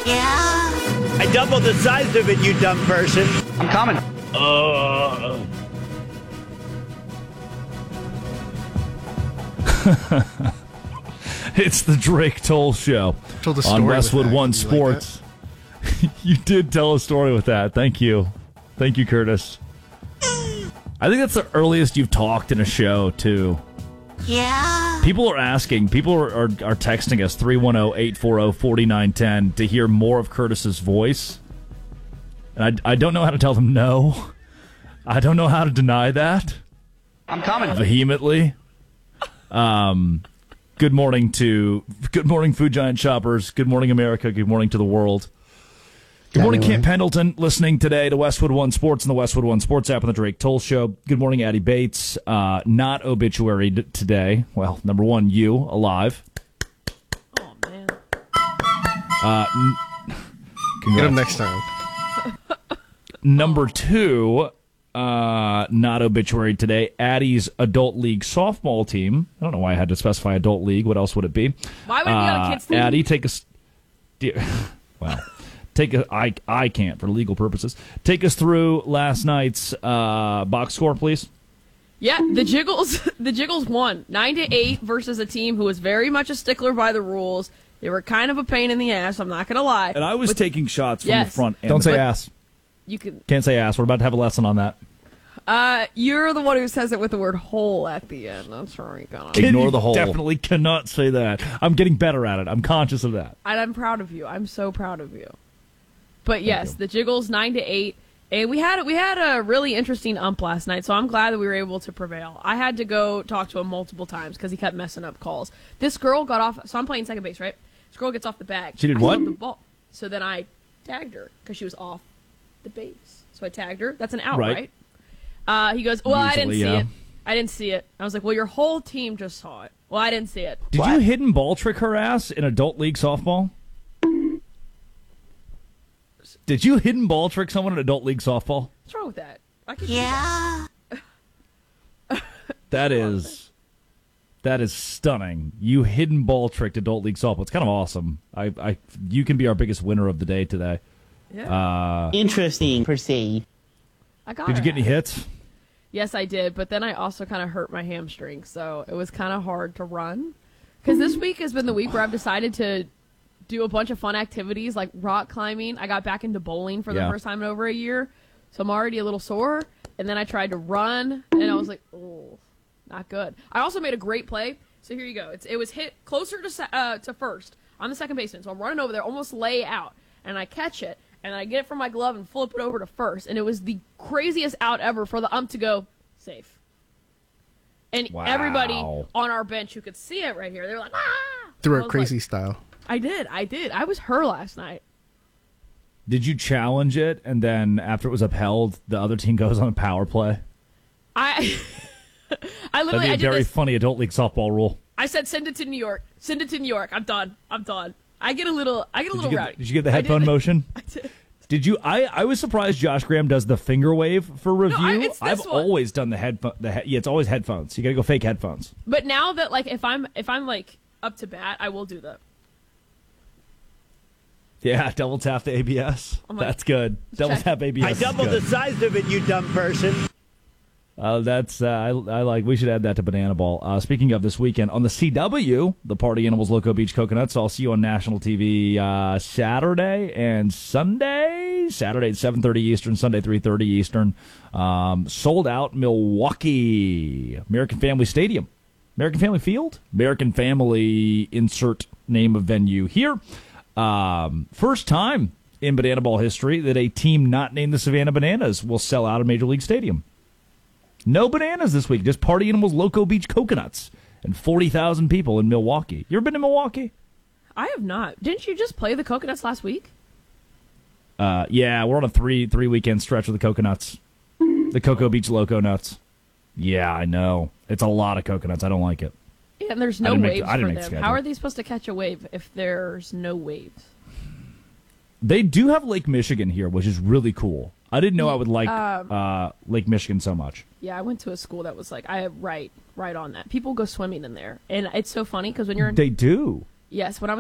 Yeah. I doubled the size of it, you dumb person. I'm coming. It's the Drake Toll Show Told a story on with Westwood that. One Did you like Sports. You did tell a story with that. Thank you. Thank you, Curtis. I think that's the earliest you've talked in a show, too. Yeah. People are asking, people are texting us 310-840-4910 to hear more of Curtis's voice. And I don't know how to tell them no. I don't know how to deny that I'm coming. vehemently. Good morning, Food Giant shoppers. Good morning, America. Good morning to the world. Good morning, Camp Pendleton, listening today to Westwood One Sports and the Westwood One Sports app on the Drake Toll Show. Good morning, Addie Bates. Not obituary today. Well, number one, you, alive. Oh, man. Get him next time. Number two, not obituary today, Addie's Adult League softball team. I don't know why I had to specify Adult League. What else would it be? Why would it be on a kid's team? Addie, take us... Well... I can't for legal purposes. Take us through last night's box score, please. Yeah, the Jiggles won 9-8 versus a team who was very much a stickler by the rules. They were kind of a pain in the ass, I'm not going to lie. And I was taking shots from the front end. Don't say ass. You can. Can't say ass. We're about to have a lesson on that. You're the one who says it with the word hole at the end. That's where we go. Ignore the hole. Definitely cannot say that. I'm getting better at it. I'm conscious of that. And I'm proud of you. I'm so proud of you. But yes, the Jiggles 9-8, and we had a really interesting ump last night. So I'm glad that we were able to prevail. I had to go talk to him multiple times because he kept messing up calls. This girl got off. So I'm playing second base, right? This girl gets off the bag. She did I what? hit the ball. So then I tagged her because she was off the base. So I tagged her. That's an out, right? He goes, "Well, I didn't see it. I didn't see it." I was like, "Well, your whole team just saw it." "Well, I didn't see it." Did you hidden ball trick her ass in Adult League softball? Did you hidden ball trick someone in Adult League softball? What's wrong with that? I can Yeah. That is stunning. You hidden ball tricked Adult League softball. It's kind of awesome. You can be our biggest winner of the day today. Yeah. Interesting, per se. I got Did you her get any ass. hits? Yes, I did, but then I also kind of hurt my hamstring, so it was kind of hard to run. Because this week has been the week where I've decided to do a bunch of fun activities like rock climbing. I got back into bowling for the first time in over a year, so I'm already a little sore. And then I tried to run, and I was like, oh, not good. I also made a great play. So here you go. It was hit closer to first. I'm the second baseman, so I'm running over there, almost lay out, and I catch it, and I get it from my glove and flip it over to first. And it was the craziest out ever for the ump to go safe. And everybody on our bench who could see it right here, they were like, ah! Threw it crazy style. I did. I was her last night. Did you challenge it, and then after it was upheld, the other team goes on a power play? I literally That'd be a did very this. funny Adult League softball rule. I said, send it to New York. Send it to New York. I'm done. I get a little rowdy. Did you get the headphone motion? I did. Did you? I was surprised Josh Graham does the finger wave for review. it's this I've one. always done the headphone. It's always headphones. You got to go fake headphones. But now that like if I'm like up to bat, I will do that. Yeah, double tap the ABS. That's good. Double tap ABS. I doubled the size of it, you dumb person. That's I like. We should add that to Banana Ball. Speaking of this weekend on the CW, the Party Animals Loco Beach Coconuts. I'll see you on national TV Saturday and Sunday. Saturday at 7:30 Eastern, Sunday 3:30 Eastern. Sold out Milwaukee American Family Stadium, American Family Field, American Family. Insert name of venue here. First time in Banana Ball history that a team not named the Savannah Bananas will sell out a Major League Stadium. No bananas this week, just Party Animals Loco Beach Coconuts and 40,000 people in Milwaukee. You ever been to Milwaukee? I have not. Didn't you just play the Coconuts last week? Yeah, we're on a three weekend stretch with the Coconuts. The Cocoa Beach Loco Nuts. Yeah, I know. It's a lot of coconuts. I don't like it. Yeah, and there's no waves for them. schedule. How are they supposed to catch a wave if there's no waves? They do have Lake Michigan here, which is really cool. I didn't know I would like Lake Michigan so much. Yeah, I went to a school that was like, right on that. People go swimming in there. And it's so funny because when you're in... They do. Yes, when I